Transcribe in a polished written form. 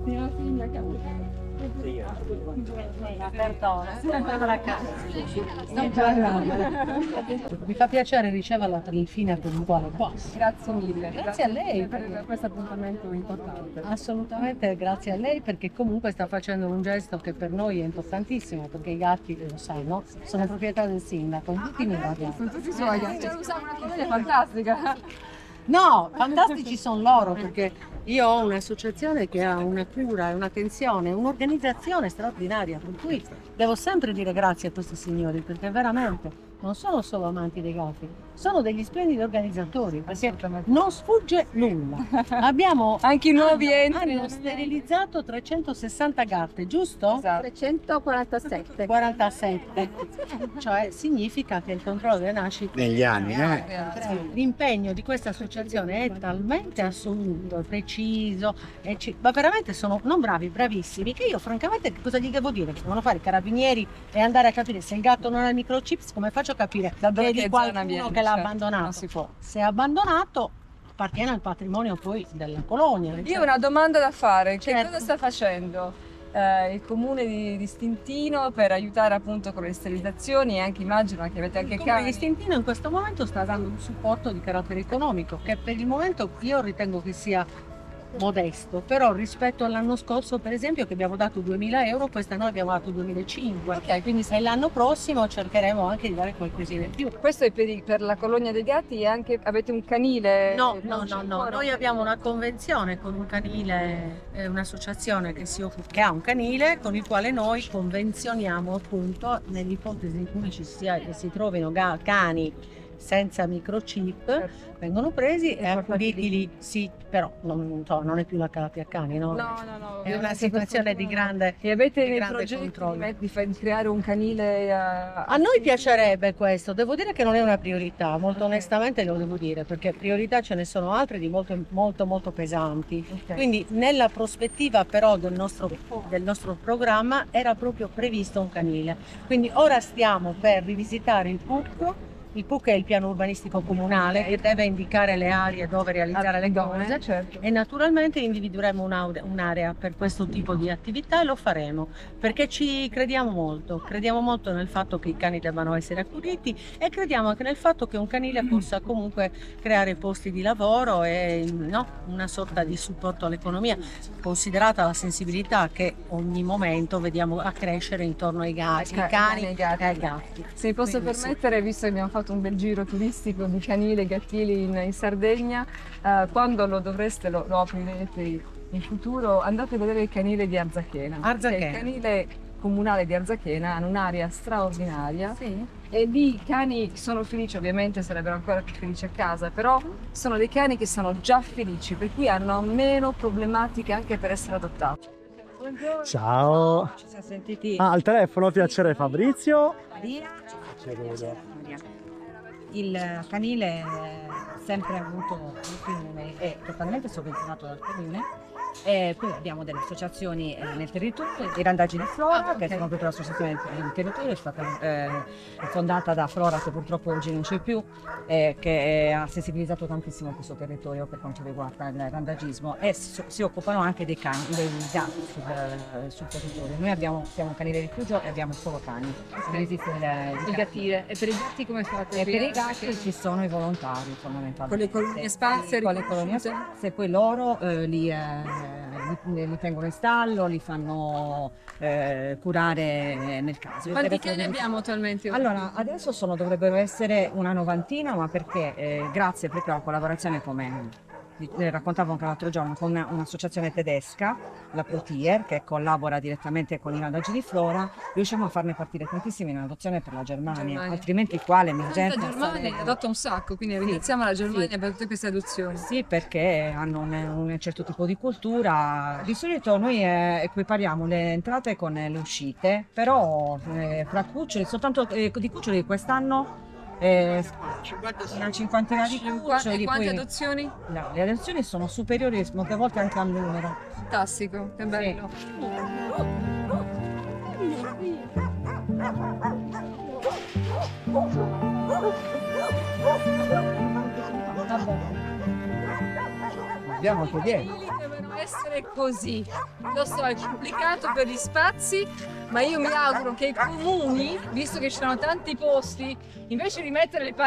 Mia figlia che ha avuto. Perdona, mi fa piacere riceverla infine puntuale qua. Grazie mille. Grazie a lei per questo appuntamento importante. Assolutamente grazie a lei perché comunque sta facendo un gesto che per noi è importantissimo perché i gatti, lo sai, no? Sono proprietà del sindaco, tutti mi guardano. Sono tutti suoi gatti. Usiamo una colonia fantastica. No, fantastici sono loro perché io ho un'associazione che ha una cura e un'attenzione, un'organizzazione straordinaria, per cui devo sempre dire grazie a questi signori perché veramente non sono solo amanti dei gatti, sono degli splendidi organizzatori perché non sfugge nulla. Abbiamo Anche i nuovi hanno sterilizzato 360 gatte, giusto? Esatto. 347. 47, cioè significa che il controllo delle nascite Negli anni, l'impegno di questa associazione è talmente assoluto, preciso, ma veramente sono non bravi, bravissimi, che io francamente cosa gli devo dire? Che devono fare i carabinieri e andare a capire se il gatto non ha il microchips, come faccio a capire Da dove che è di che qualcuno zona viene, che l'ha certo, abbandonato? non si può. Se è abbandonato appartiene al patrimonio poi della colonia. Io ho una domanda da fare, che Certo. cosa sta facendo il comune di Stintino per aiutare appunto con le sterilizzazioni e anche immagino che avete anche Il Comune di cani. Stintino in questo momento sta dando un supporto di carattere economico che per il momento io ritengo che sia modesto, però rispetto all'anno scorso per esempio che abbiamo dato 2.000 euro, quest'anno abbiamo dato 2.500. Ok, quindi E l'anno prossimo cercheremo anche di dare qualcosina in più. questo è per la colonia dei gatti e anche avete un canile? No, Non c'è ancora? noi abbiamo una convenzione con un canile, un'associazione che ha un canile con il quale noi convenzioniamo appunto nell'ipotesi in cui si trovino cani senza microchip, vengono presi e accuditi lì, sì, però non è più la Calapia Cani, no? No. È una situazione di grande E avete di nei grande progetti controllo. di creare un canile A noi piacerebbe questo, devo dire che non è una priorità, molto onestamente lo devo dire, perché priorità ce ne sono altre di molto pesanti. Ok. Quindi nella prospettiva però del nostro programma era proprio previsto un canile. Quindi ora stiamo per rivisitare il PUC. Il PUC è il piano urbanistico comunale che deve indicare le aree dove realizzare le cose. certo. E naturalmente individueremo un'area per questo tipo di attività e lo faremo perché ci crediamo molto nel fatto che i cani debbano essere accuditi e crediamo anche nel fatto che un canile possa comunque creare posti di lavoro e una sorta di supporto all'economia, considerata la sensibilità che ogni momento vediamo accrescere intorno ai gatti, ai cani ai gatti. e ai gatti. Se mi posso Quindi sì. permettere, visto che abbiamo fatto un bel giro turistico di canili e gattili in Sardegna, quando lo aprirete in futuro, andate a vedere il canile di Arzachena. Arzachena. Il canile comunale di Arzachena hanno un'area straordinaria Sì. e lì i cani sono felici, ovviamente sarebbero ancora più felici a casa, però sono dei cani che sono già felici, per cui hanno meno problematiche anche per essere adottati. Ciao. Ci siamo sentiti Al telefono, piacere Fabrizio. Maria. Il canile ha sempre avuto è totalmente sovvenzionato dal comune e poi abbiamo delle associazioni nel territorio, i Randaggi di Flora, che sono tutte le associazioni nel territorio, è stata fondata da Flora che purtroppo oggi non c'è più, che ha sensibilizzato tantissimo questo territorio per quanto riguarda il randagismo e si occupano anche dei gatti sul territorio. Noi siamo un canile rifugio e abbiamo solo cani, non esiste Il gattile. E per i gatti come fate? e per i gatti ci sono i volontari fondamentalmente. Con le colonie sparse, Con le colonie sparse, poi loro li tengono in stallo, li fanno curare nel caso. Quanti cani abbiamo attualmente? Allora, adesso dovrebbero essere una novantina, ma perché grazie proprio alla collaborazione come raccontavo anche l'altro giorno con un'associazione tedesca, la Protier, che collabora direttamente con i Randaggi di Flora, riusciamo a farne partire tantissimi in adozione per la Germania. Altrimenti qua l'emergenza La Germania adotta un sacco, quindi ringraziamo la Germania per tutte queste adozioni. Sì, perché hanno un certo tipo di cultura. Di solito noi equipariamo le entrate con le uscite, però fra cuccioli, soltanto di cuccioli quest'anno una cinquantina di cuccioli. E quante poi- adozioni? No, le adozioni sono superiori molte volte anche al numero. Fantastico, che bello. abbiamo anche dietro. I canili devono essere così. Lo so, è complicato per gli spazi, ma io mi auguro che i comuni, visto che ci sono tanti posti, invece di mettere le